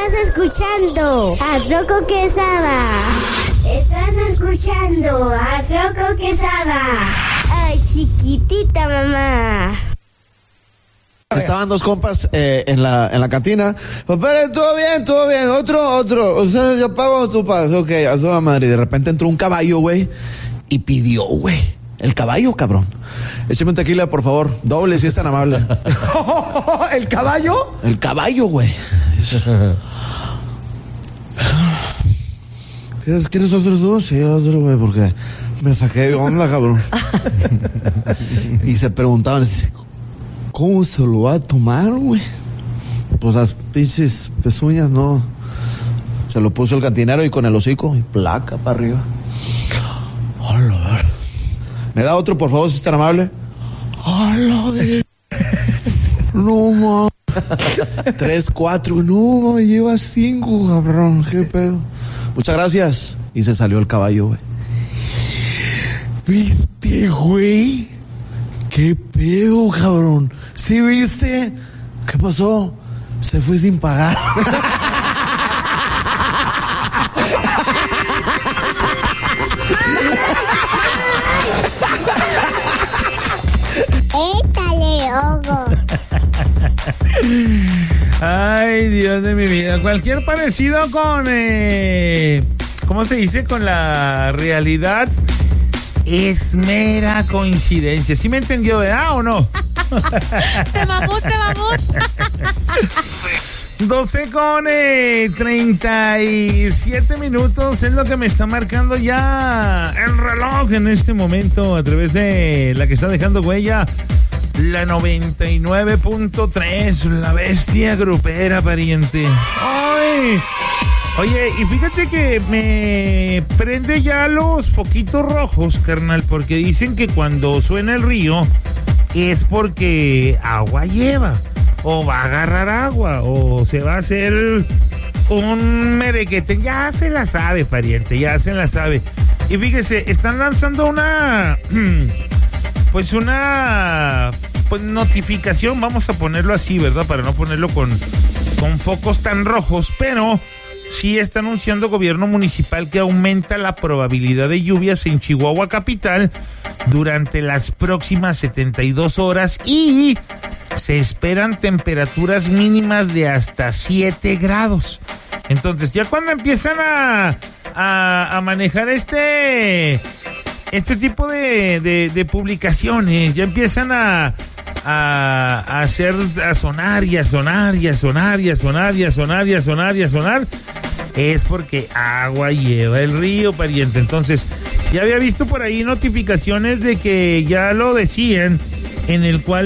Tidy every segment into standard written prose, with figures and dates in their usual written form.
Estás escuchando a Rocco Quesada. Estás escuchando a Rocco Quesada. Ay, chiquitita mamá. Estaban dos compas en la cantina. Pero todo bien. Otro. O sea, yo pago, tú pagas. Ok, a su madre. Y de repente entró un caballo, güey. Y pidió, güey. El caballo, cabrón. Écheme un tequila, por favor. Doble, si es tan amable. ¿El caballo? El caballo, güey. ¿Quieres otro tú? Sí, otro, güey, porque me saqué de onda, cabrón. Y se preguntaban, ¿cómo se lo va a tomar, güey? Pues las pinches pezuñas, no. Se lo puso el cantinero y con el hocico y placa para arriba. Hola, ¿me da otro, por favor, si es tan amable? Hola, no, ma. 3, 4, no, me llevas 5, cabrón, qué pedo. Muchas gracias. Y se salió el caballo, güey. ¿Viste, güey? ¿Qué pedo, cabrón? ¿Sí viste? ¿Qué pasó? Se fue sin pagar. Étale, Hugo. Ay, Dios de mi vida. Cualquier parecido con, ¿cómo se dice? Con la realidad es mera coincidencia. ¿Sí me entendió, verdad o no? Te mamut. 12:37 minutos es lo que me está marcando ya el reloj en este momento a través de la que está dejando huella, la 99.3, la bestia grupera, pariente. ¡Ay! Oye, y fíjate que me prende ya los foquitos rojos, carnal, porque dicen que cuando suena el río es porque agua lleva, o va a agarrar agua, o se va a hacer un merequete. Ya se la sabe, pariente, ya se la sabe. Y fíjese, están lanzando una notificación, vamos a ponerlo así, ¿verdad? Para no ponerlo con focos tan rojos, pero sí está anunciando gobierno municipal que aumenta la probabilidad de lluvias en Chihuahua capital durante las próximas 72 horas y se esperan temperaturas mínimas de hasta 7 grados. Entonces, ya cuando empiezan a manejar este tipo de publicaciones, ya empiezan a sonar, es porque agua lleva el río, pariente. Entonces, ya había visto por ahí notificaciones de que ya lo decían, en el cual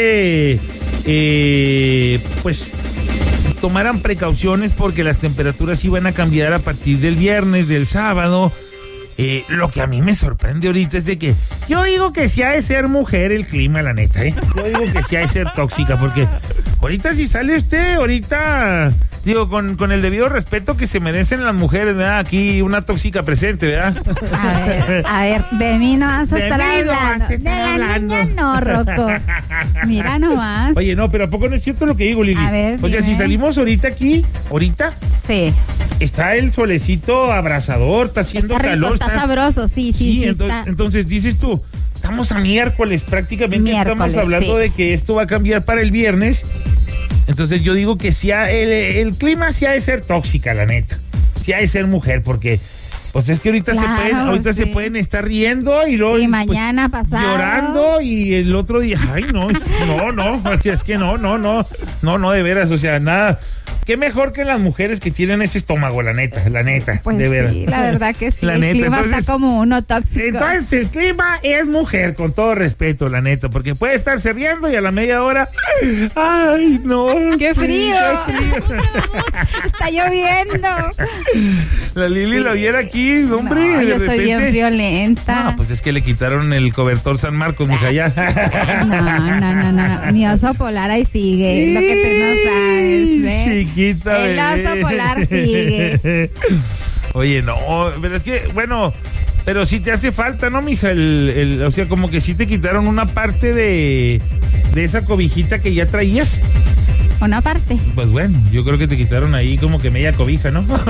pues tomaran precauciones porque las temperaturas iban a cambiar a partir del viernes, del sábado. Lo que a mí me sorprende ahorita es de que yo digo que sí ha de ser mujer el clima, la neta, yo digo que sí ha de ser tóxica, porque ahorita si sale usted, digo, con el debido respeto que se merecen las mujeres, ¿verdad? Aquí una tóxica presente, ¿verdad? A ver, de mí no vas a estar hablando. De la niña no, Rocco. Mira nomás. Oye, no, pero ¿a poco no es cierto lo que digo, Lili? A ver, o sea, dime. si salimos ahorita, sí. Está el solecito abrasador, está haciendo está rico, calor. Está sabroso, sí. Entonces dices tú, estamos a miércoles prácticamente, estamos hablando de que esto va a cambiar para el viernes. Entonces yo digo que sí el clima sí ha de ser tóxica, la neta. Sí ha de ser mujer, porque pues es que ahorita se pueden estar riendo y luego mañana pasado llorando y el otro día, ay no, así es que no, de veras, o sea, nada. Qué mejor que las mujeres que tienen ese estómago, la neta, pues de veras. Sí, la verdad que sí, la el neta. clima Entonces, está como uno tóxico. Entonces el clima es mujer, con todo respeto, la neta, porque puede estarse riendo y a la media hora, ¡ay, no! ¡Qué frío! Está lloviendo. La Lili la viera aquí, hombre. No, yo de soy bien violenta. No, pues es que le quitaron el cobertor San Marcos, mija, ya. No. Mi oso polar ahí sigue, lo que tú no sabes, ¿eh? Chiquita, el oso polar sigue. Oye, no, pero es que, bueno, pero sí te hace falta, ¿no, mija? O sea, como que sí te quitaron una parte de esa cobijita que ya traías. una parte. Pues bueno, yo creo que te quitaron ahí como que media cobija, ¿no? No.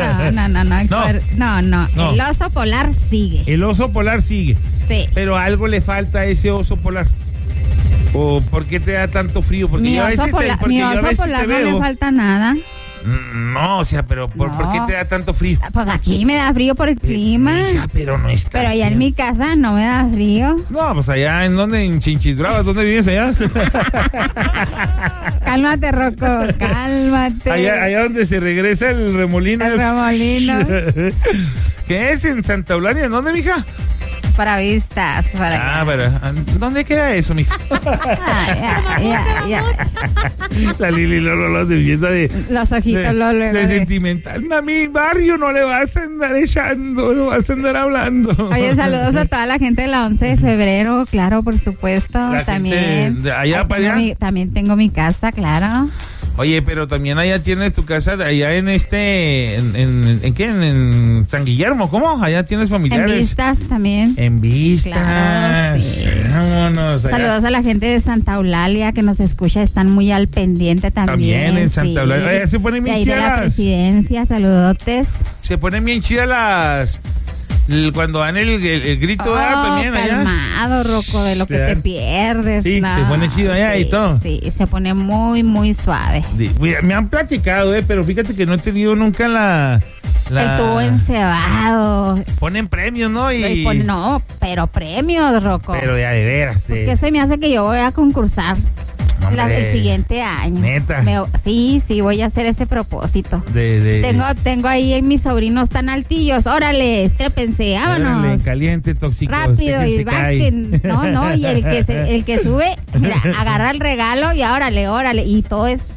El oso polar sigue. El oso polar sigue. Sí. Pero algo le falta a ese oso polar. ¿O por qué te da tanto frío? Porque Mi yo a oso veces polar, porque yo a veces no te veo. le falta nada. No, o sea, pero ¿por qué te da tanto frío? Pues aquí me da frío por el clima. Hija, pero no está. Pero allá en mi casa no me da frío. No, pues allá, ¿en dónde? En Chinchis Bravas, ¿dónde vives allá? Cálmate, Rocco, cálmate. Allá donde se regresa el remolino. El remolino. ¿Qué es? ¿En Santa Eulalia? ¿En dónde, mija? Para vistas, para allá. Pero ¿dónde queda eso, mija? Ya. La Lili Lolo se empieza de... Los ojitos de sentimental. A mi barrio no le vas a andar echando, no vas a andar hablando. Oye, saludos a toda la gente de la 11 de febrero, claro, por supuesto. La también. De allá para allá. También tengo mi casa, claro. Oye, pero también allá tienes tu casa, allá en ¿en qué? En San Guillermo, ¿cómo? Allá tienes familiares. En Vistas también. En Vistas. Claro, sí. Vámonos. Allá. Saludos a la gente de Santa Eulalia que nos escucha, están muy al pendiente también. También en Santa Eulalia. Allá se ponen bien chidas. De la presidencia, saludotes. Se ponen bien chidas cuando dan el grito también allá. Calmado, Rocco, de lo que te pierdes. Sí, se pone chido allá y todo. Sí, se pone muy, muy suave. Me han platicado, pero fíjate que no he tenido nunca el tubo encebado. Ponen premios, ¿no? No, pero premios, Rocco. Pero ya de veras. Porque se me hace que yo voy a concursar el siguiente año. ¿Neta? Sí, voy a hacer ese propósito. Tengo ahí en mis sobrinos tan altillos. Órale, trépense, vámonos. Órale, caliente, tóxico. Rápido y bajen. No, y el que sube, mira, agarra el regalo y órale. Y todo es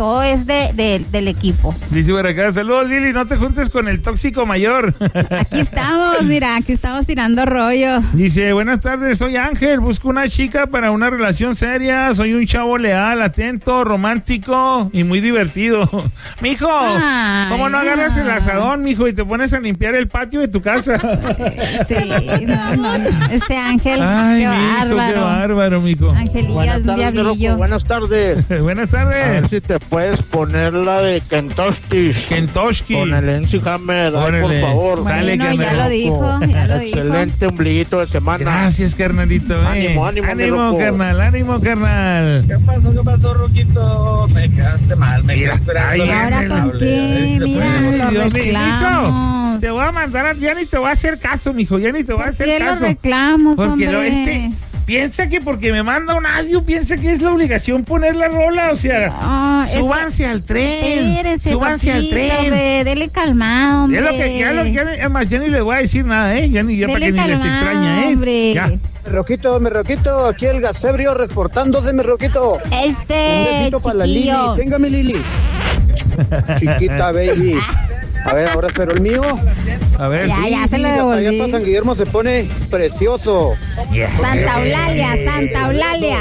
del equipo. Dice por acá, saludos Lili, no te juntes con el tóxico mayor. Aquí estamos tirando rollo. Dice, buenas tardes, soy Ángel, busco una chica para una relación seria, soy un chavo leal, atento, romántico y muy divertido. Mijo, ¿cómo no agarras el asadón, mijo, y te pones a limpiar el patio de tu casa? Sí, no. Este Ángel, qué bárbaro, mijo. Angelillo, un diablillo. Buenas tardes. Buenas tardes. A ver si te puedes poner la de Kentucky. Con el MC Hammer, por favor. Bueno, ya lo dijo. Excelente ombliguito de semana. Gracias, carnalito. Ánimo, carnal. ¿Qué pasó, Roquito? Me quedaste mal, me quedé esperando. ¿Ahora con qué? Mira, los reclamos. Te voy a mandar, ya ni te voy a hacer caso, mijo, ya ni te voy a hacer caso. ¿Por qué los reclamos, porque piensa que porque me manda un audio, piensa que es la obligación poner la rola, o sea, súbanse al tren. Súbanse al tren. Dele calmado, hombre. Además, ya ni le voy a decir nada, ya para que ni les extraña, hombre. Ya. Mi Roquito, aquí el Gasebrio reportándose, mi Roquito. Un besito para la Lili, tenga mi Lili. Chiquita, baby. A ver, ahora espero el mío. A ver. Ya se lo devolví. Allá para San Guillermo se pone precioso. Santa Eulalia.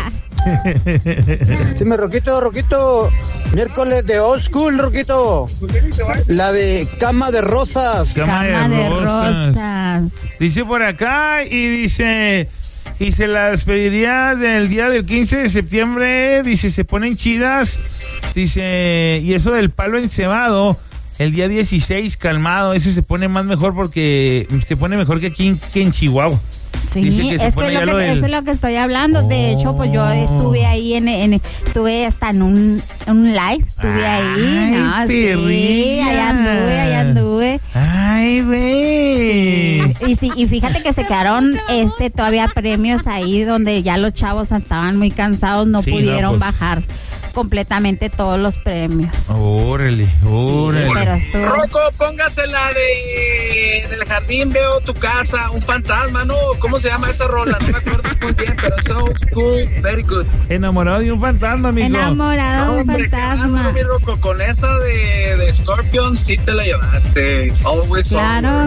Sí, mi Roquito. Miércoles de Old School, Roquito. La de Cama de Rosas. Cama de Rosas. Dice por acá y dice la despediría del día del 15 de septiembre. Dice, se ponen chidas. Dice, y eso del palo encebado. El día 16, calmado, ese se pone más mejor porque se pone mejor que aquí en Chihuahua. Sí, eso es lo que estoy hablando. De hecho, pues yo estuve ahí estuve hasta en un live, estuve ahí. Sí, allá anduve. Ay, güey. Y fíjate que se quedaron todavía premios ahí donde ya los chavos estaban muy cansados, no pudieron bajar completamente todos los premios. Órale. Rocco, póngasela del jardín, veo tu casa, un fantasma, ¿no? ¿Cómo se llama esa rola? No me acuerdo muy bien, pero so cool, very good. Enamorado de un fantasma, amigo. Enamorado de un fantasma. Mi Rocco, con esa de Scorpion sí te la llevaste. Always. Claro.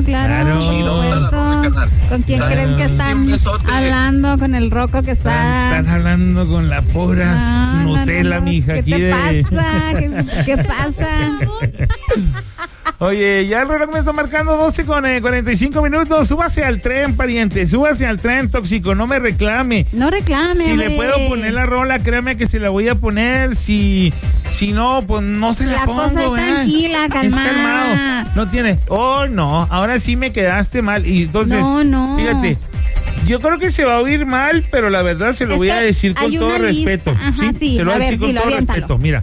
¿Con quién crees que están hablando? Con el Rocco que está. Están hablando con la pura Nutella, mija. ¿Qué te pasa? ¿Qué pasa? Oye, ya el reloj me está marcando 12:45 minutos. Súbase al tren, pariente. Súbase al tren, tóxico. No me reclame. No reclame. Si le puedo poner la rola, créame que se la voy a poner. Si no, pues no se la pongo. La cosa es tranquila, calmada. Es calmado. No tiene. Oh, no. Ahora sí me quedaste mal. Y entonces, no. Fíjate. Yo creo que se va a oír mal, pero la verdad se lo voy a decir con todo respeto. Ajá, sí. Se lo voy a decir con todo respeto. Mira.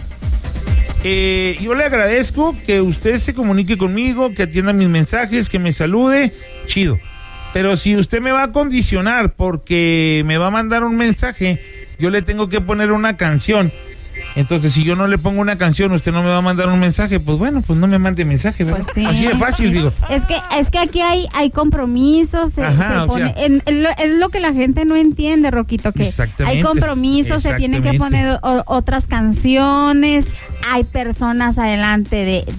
Yo le agradezco que usted se comunique conmigo, que atienda mis mensajes, que me salude, chido. Pero si usted me va a condicionar porque me va a mandar un mensaje, yo le tengo que poner una canción. Entonces, si yo no le pongo una canción, usted no me va a mandar un mensaje, pues bueno, pues no me mande mensaje, ¿verdad? Pues sí. Así de fácil, digo. Es que aquí hay compromisos, Ajá, es lo que la gente no entiende, Roquito, que hay compromisos, se tienen que poner otras canciones, hay personas adelante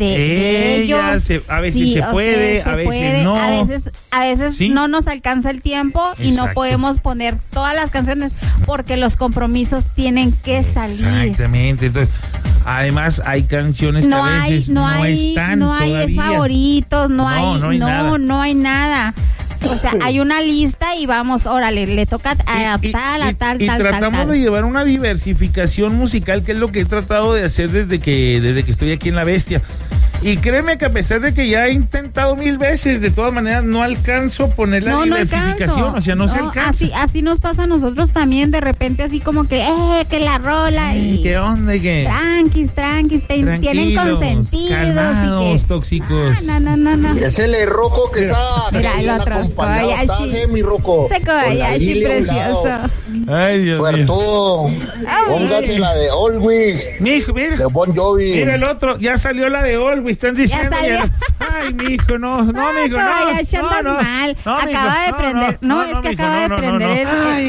de ellos. A veces se puede, a veces no. A veces ¿sí? No nos alcanza el tiempo. Exacto. Y no podemos poner todas las canciones porque los compromisos tienen que salir. Exactamente. Entonces, además hay canciones que a veces no están todavía. Hay favoritos, no hay nada. O sea, hay una lista y vamos, órale, le toca a tal. Y tratamos de llevar una diversificación musical, que es lo que he tratado de hacer desde que estoy aquí en La Bestia. Y créeme que a pesar de que ya he intentado 1000 veces, de todas maneras no alcanzo a poner la diversificación, o sea, no se alcanza. Así nos pasa a nosotros también, de repente así como que la rola y... ¿Qué onda? ¿Qué? Tranquis, tienen consentidos. Calmados, tóxicos. No. Es el Rocco Quesada. Mira, el otro, Kobayashi. Mi Rocco. Ese Kobayashi precioso. Ay, Dios mío. Póngase la de Always. Mijo, mira. De Bon Jovi. Mira el otro, ya salió la de Always. Están diciendo ya. Ay, mijo, no, mijo, no. Mal. Acaba de prender. Es que acaba de prender. Ay,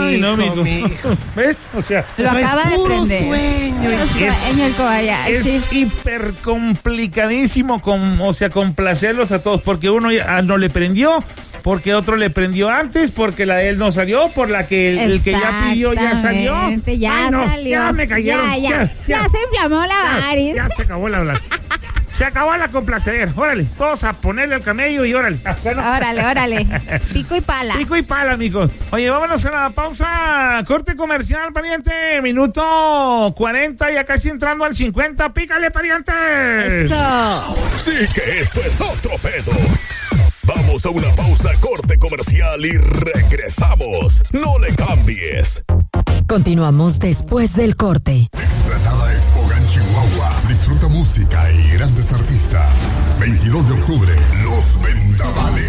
mijo. ¿Ves? O sea, lo acaba de prender. Sueño el Kobayashi. Es hiper complicadísimo, complacerlos a todos, porque uno ya no le prendió, porque otro le prendió antes, porque la de él no salió, por la que el que ya pidió ya salió. Salió. Ya me cayeron. Ya se inflamó la varis. Ya se acabó la blanca. Se acabó la complacer. Órale, todos a ponerle al camello y órale. Órale. Pico y pala. Pico y pala, amigos. Oye, vámonos a la pausa. Corte comercial, pariente. Minuto 40, ya casi entrando al 50. Pícale, pariente. Eso. Sí que esto es otro pedo. Vamos a una pausa, corte comercial y regresamos. No le cambies. Continuamos después del corte. Explanada Expogan Chihuahua. Disfruta música y grandes artistas. 22 de octubre, Los Vendavales.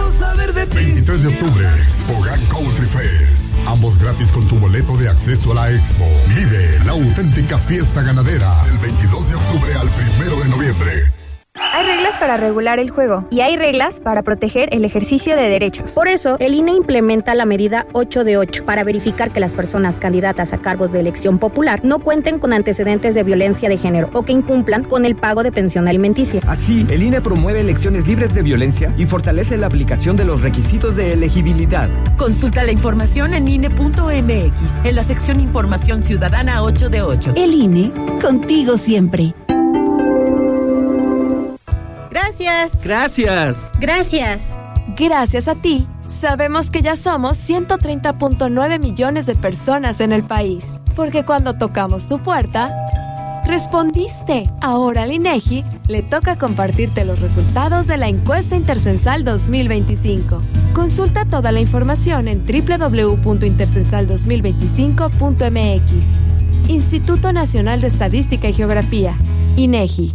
23 de octubre, Expogan Country Fest. Ambos gratis con tu boleto de acceso a la expo. Vive la auténtica fiesta ganadera del 22 de octubre al 1 de noviembre. Hay reglas para regular el juego y hay reglas para proteger el ejercicio de derechos. Por eso, el INE implementa la medida 8 de 8 para verificar que las personas candidatas a cargos de elección popular no cuenten con antecedentes de violencia de género o que incumplan con el pago de pensión alimenticia. Así, el INE promueve elecciones libres de violencia y fortalece la aplicación de los requisitos de elegibilidad. Consulta la información en INE.mx, en la sección Información Ciudadana 8 de 8. El INE, contigo siempre. Gracias a ti, sabemos que ya somos 130.9 millones de personas en el país. Porque cuando tocamos tu puerta, respondiste. Ahora al INEGI le toca compartirte los resultados de la encuesta intercensal 2025. Consulta toda la información en www.intercensal2025.mx. Instituto Nacional de Estadística y Geografía, INEGI.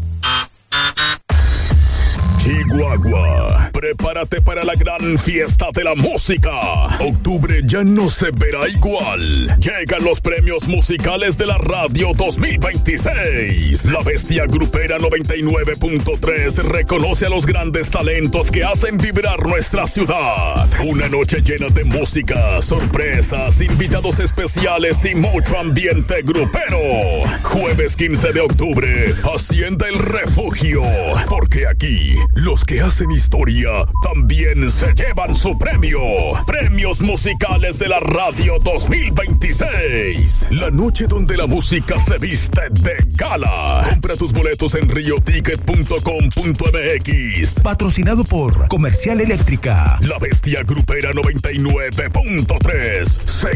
Chihuahua, prepárate para la gran fiesta de la música. Octubre ya no se verá igual. Llegan los premios musicales de la radio 2026. La Bestia Grupera 99.3 reconoce a los grandes talentos que hacen vibrar nuestra ciudad. Una noche llena de música, sorpresas, invitados especiales y mucho ambiente grupero. Jueves 15 de octubre, Hacienda El Refugio, porque aquí Los que hacen historia también se llevan su premio. Premios musicales de la radio 2026. La noche donde la música se viste de gala. Compra tus boletos en rioticket.com.mx. Patrocinado por Comercial Eléctrica. La Bestia Grupera 99.3.